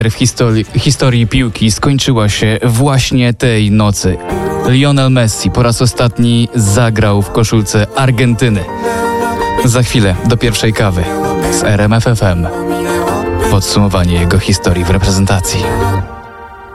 w historii piłki skończyła się właśnie tej nocy. Lionel Messi po raz ostatni zagrał w koszulce Argentyny. Za chwilę do pierwszej kawy z RMF FM. Podsumowanie jego historii w reprezentacji.